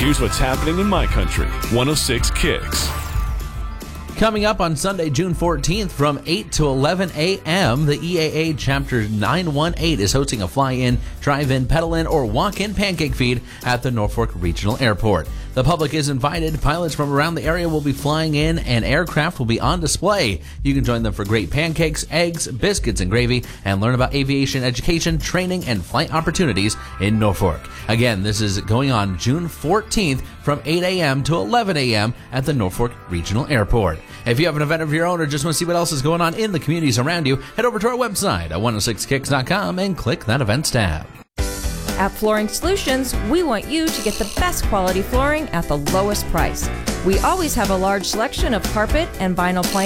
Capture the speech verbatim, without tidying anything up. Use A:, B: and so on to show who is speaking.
A: Here's what's happening in my country. one oh six Kicks.
B: Coming up on Sunday, June fourteenth from eight to eleven a.m., the E A A Chapter nine one eight is hosting a fly-in, drive-in, pedal-in, or walk-in pancake feed at the Norfolk Regional Airport. The public is invited. Pilots from around the area will be flying in, and aircraft will be on display. You can join them for great pancakes, eggs, biscuits, and gravy, and learn about aviation education, training, and flight opportunities in Norfolk. Again, this is going on June fourteenth from eight a.m. to eleven a.m. at the Norfolk Regional Airport. If you have an event of your own or just want to see what else is going on in the communities around you, head over to our website at one oh six kicks dot com and click that events tab.
C: At Flooring Solutions, we want you to get the best quality flooring at the lowest price. We always have a large selection of carpet and vinyl plank